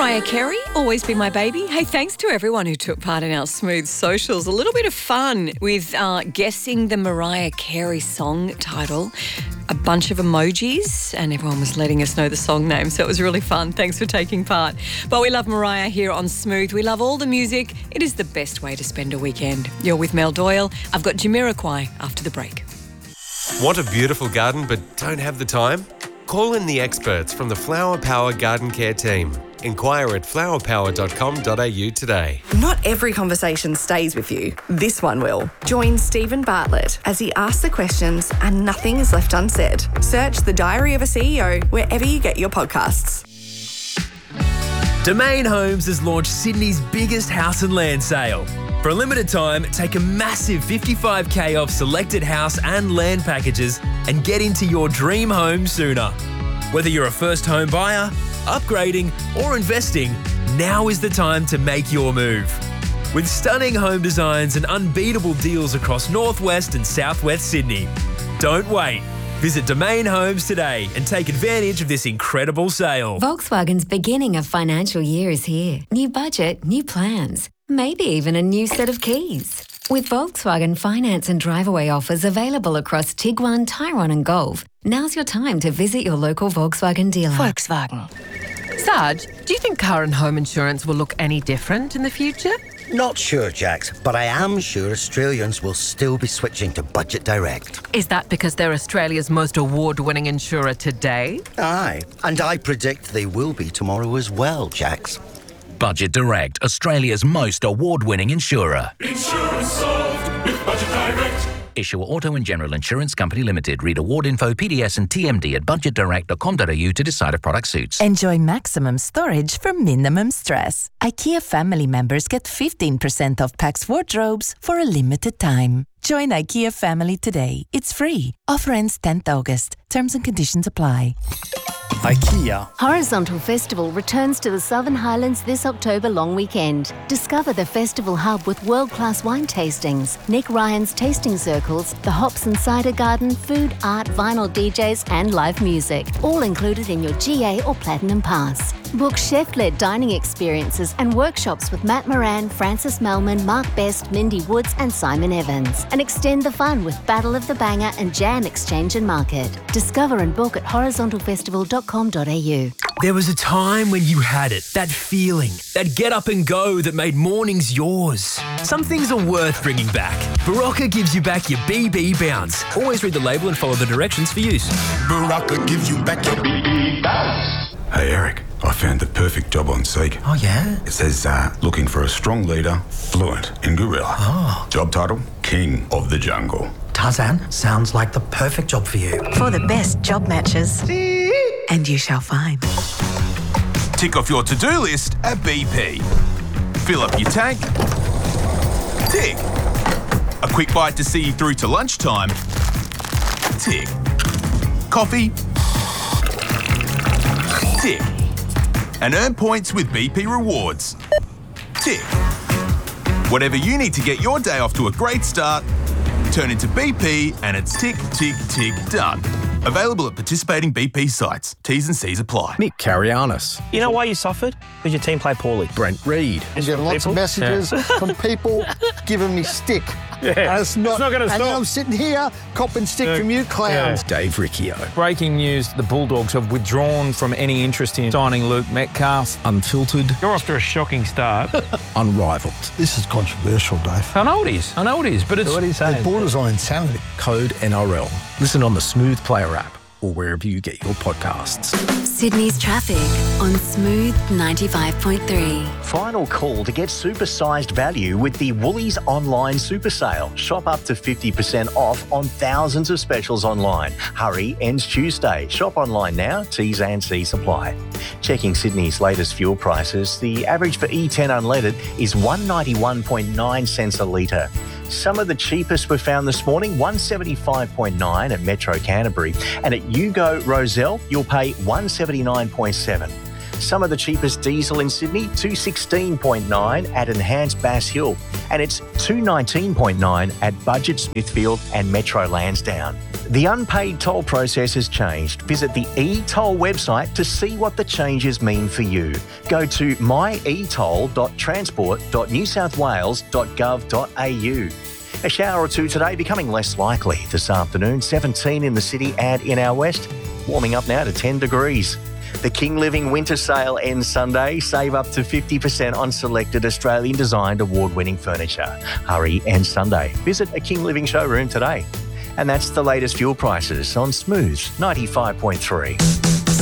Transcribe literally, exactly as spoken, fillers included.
Mariah Carey, Always Be My Baby. Hey, thanks to everyone who took part in our Smooth socials. A little bit of fun with uh, guessing the Mariah Carey song title. A bunch of emojis and everyone was letting us know the song name, so it was really fun. Thanks for taking part. But we love Mariah here on Smooth. We love all the music. It is the best way to spend a weekend. You're with Mel Doyle. I've got Jamiroquai after the break. Want a beautiful garden but don't have the time? Call in the experts from the Flower Power Garden Care team. Inquire at flower power dot com dot a u today. Not every conversation stays with you. This one will. Join Stephen Bartlett as he asks the questions and nothing is left unsaid. Search The Diary of a C E O wherever you get your podcasts. Domain Homes has launched Sydney's biggest house and land sale. For a limited time, take a massive fifty-five K off selected house and land packages and get into your dream home sooner. Whether you're a first home buyer, upgrading or investing, now is the time to make your move. With stunning home designs and unbeatable deals across northwest and southwest Sydney. Don't wait. Visit Domain Homes today and take advantage of this incredible sale. Volkswagen's beginning of financial year is here. New budget, new plans, maybe even a new set of keys. With Volkswagen finance and drive-away offers available across Tiguan, Tyrone and Golf, now's your time to visit your local Volkswagen dealer. Volkswagen. Sarge, do you think car and home insurance will look any different in the future? Not sure, Jax, but I am sure Australians will still be switching to Budget Direct. Is that because they're Australia's most award-winning insurer today? Aye, and I predict they will be tomorrow as well, Jax. Budget Direct, Australia's most award-winning insurer. Insurance solved with Budget Direct. Issuer Auto and General Insurance Company Limited. Read award info, P D S and T M D at budget direct dot com dot a u to decide if product suits. Enjoy maximum storage for minimum stress. IKEA family members get fifteen percent off Pax wardrobes for a limited time. Join IKEA family today. It's free. Offer ends tenth August. Terms and conditions apply. IKEA. Horizontal Festival returns to the Southern Highlands this October long weekend. Discover the festival hub with world-class wine tastings, Nick Ryan's tasting circles, the Hops and Cider Garden, food, art, vinyl D Js and live music, all included in your G A or Platinum Pass. Book chef-led dining experiences and workshops with Matt Moran, Francis Melman, Mark Best, Mindy Woods and Simon Evans. And extend the fun with Battle of the Banger and Jam Exchange and Market. Discover and book at horizontal festival dot com dot a u. There was a time when you had it, that feeling, that get up and go that made mornings yours. Some things are worth bringing back. Barocca gives you back your B B bounce. Always read the label and follow the directions for use. Barocca gives you back your B B bounce. Hey Eric, I found the perfect job on Seek. Oh yeah? It says uh, looking for a strong leader, fluent in gorilla. Oh. Job title, King of the Jungle. Tarzan, sounds like the perfect job for you. For the best job matches. And you shall find. Tick off your to-do list at B P. Fill up your tank. Tick. A quick bite to see you through to lunchtime. Tick. Coffee. Tick. And earn points with B P Rewards. Tick. Whatever you need to get your day off to a great start, turn into B P and it's tick, tick, tick, done. Available at participating B P sites. T's and C's apply. Nick Carianis. You know why you suffered? Because your team played poorly. Brent Reed. I'm getting lots people? of messages yeah. from people giving me stick. Yeah, and it's not, it's not going to stop. And then I'm sitting here copping stick yeah. from you clowns. Yeah. Dave Riccio. Breaking news, the Bulldogs have withdrawn from any interest in signing Luke Metcalf. Unfiltered. You're off to a shocking start. Unrivaled. This is controversial, Dave. I know it is. I know it is, but it's... What are you saying? It borders on insanity. Code N R L. Listen on the Smooth Player app or wherever you get your podcasts. Sydney's traffic on Smooth ninety-five point three. Final call to get supersized value with the Woolies online super sale. Shop up to fifty percent off on thousands of specials online. Hurry, ends Tuesday. Shop online now. T's and C's apply. Checking Sydney's latest fuel prices, the average for E ten unleaded is one ninety-one point nine cents a litre. Some of the cheapest were found this morning, one seventy-five point nine at Metro Canterbury. And at Yugo Roselle, you'll pay one seventy-nine point seven. Some of the cheapest diesel in Sydney, two sixteen point nine at Enhanced Bass Hill. And it's two nineteen point nine at Budget Smithfield and Metro Lansdowne. The unpaid toll process has changed. Visit the e-toll website to see what the changes mean for you. Go to my e toll dot transport dot new south wales dot gov dot a u. A shower or two today, becoming less likely this afternoon. seventeen in the city and in our west. Warming up now to ten degrees. The King Living Winter Sale ends Sunday. Save up to fifty percent on selected Australian-designed award-winning furniture. Hurry ends Sunday. Visit a King Living showroom today. And that's the latest fuel prices on Smooth ninety-five point three.